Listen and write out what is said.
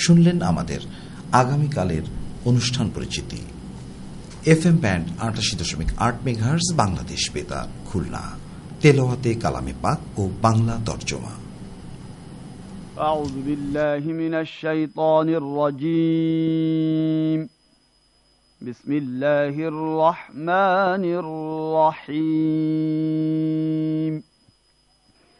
শুনলেন আমাদের আগামীকালের অনুষ্ঠান পরিচিতি। FM ব্যান্ড ৮৮.৮ মেগাহার্টজ, বাংলাদেশ বেতার, খুলনা। তেলাওয়াতে কালামে পাক ও বাংলা তর্জমা। أعوذ بالله من الشيطان الرجيم. بسم الله الرحمن الرحيم.